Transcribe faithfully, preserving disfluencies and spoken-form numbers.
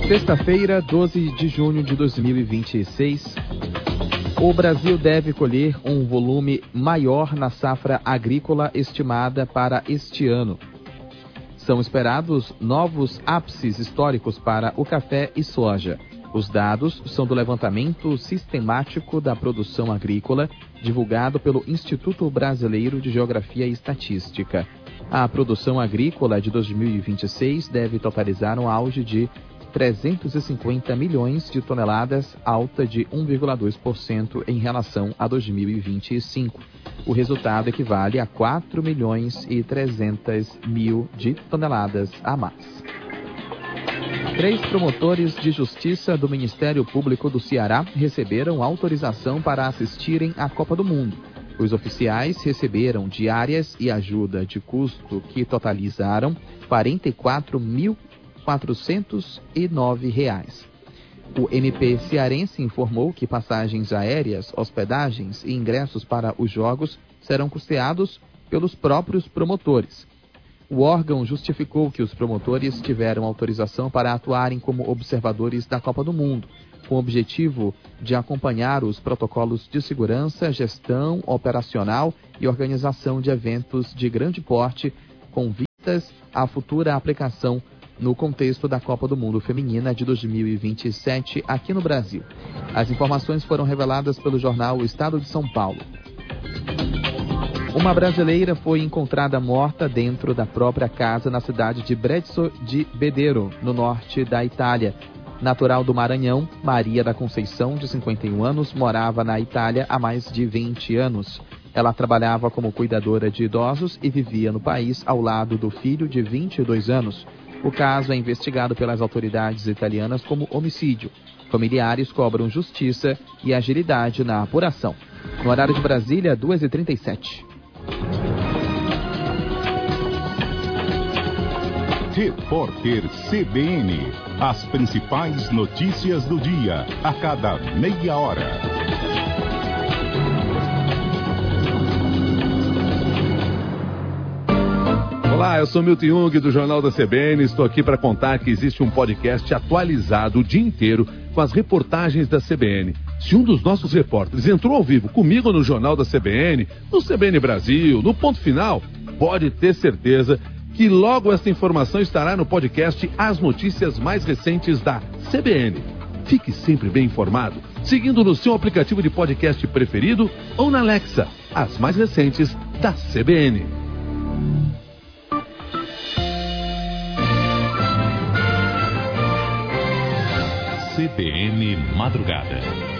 Sexta-feira, doze de junho de dois mil e vinte e seis. O Brasil deve colher um volume maior na safra agrícola estimada para este ano. São esperados novos ápices históricos para o café e soja. Os dados são do levantamento sistemático da produção agrícola, divulgado pelo Instituto Brasileiro de Geografia e Estatística. A produção agrícola de dois mil e vinte e seis deve totalizar um auge de trezentos e cinquenta milhões de toneladas, alta de um vírgula dois por cento em relação a dois mil e vinte e cinco. O resultado equivale a quatro milhões e trezentos mil de toneladas a mais. Três promotores de justiça do Ministério Público do Ceará receberam autorização para assistirem à Copa do Mundo. Os oficiais receberam diárias e ajuda de custo que totalizaram quarenta e quatro mil quatrocentos e nove reais. O M P cearense informou que passagens aéreas, hospedagens e ingressos para os jogos serão custeados pelos próprios promotores. O órgão justificou que os promotores tiveram autorização para atuarem como observadores da Copa do Mundo, com o objetivo de acompanhar os protocolos de segurança, gestão operacional e organização de eventos de grande porte, com vistas à futura aplicação no contexto da Copa do Mundo Feminina de dois mil e vinte e sete aqui no Brasil. As informações foram reveladas pelo jornal O Estado de São Paulo. Uma brasileira foi encontrada morta dentro da própria casa na cidade de Brezzo di Bedero, no norte da Itália. Natural do Maranhão, Maria da Conceição, de cinquenta e um anos, morava na Itália há mais de vinte anos. Ela trabalhava como cuidadora de idosos e vivia no país ao lado do filho de vinte e dois anos. O caso é investigado pelas autoridades italianas como homicídio. Familiares cobram justiça e agilidade na apuração. No horário de Brasília, duas e trinta e sete. Repórter C B N. As principais notícias do dia, a cada meia hora. Olá, eu sou Milton Jung do Jornal da C B N. Estou aqui para contar que existe um podcast atualizado o dia inteiro com as reportagens da C B N. Se um dos nossos repórteres entrou ao vivo comigo no Jornal da C B N, no C B N Brasil, no Ponto Final, pode ter certeza que logo esta informação estará no podcast As Notícias Mais Recentes da C B N. Fique sempre bem informado, seguindo no seu aplicativo de podcast preferido ou na Alexa, as mais recentes da C B N. C B N Madrugada.